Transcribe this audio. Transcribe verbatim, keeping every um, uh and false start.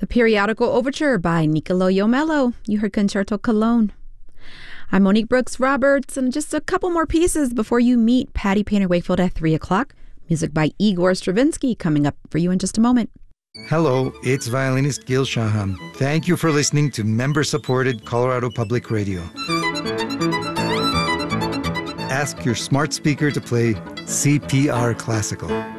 The Periodical Overture by Niccolo Jomello. You heard Concerto Cologne. I'm Monique Brooks Roberts, and just a couple more pieces before you meet Patty Painter Wakefield at three o'clock. Music by Igor Stravinsky coming up for you in just a moment. Hello, it's violinist Gil Shaham. Thank you for listening to member-supported Colorado Public Radio. Ask your smart speaker to play C P R Classical.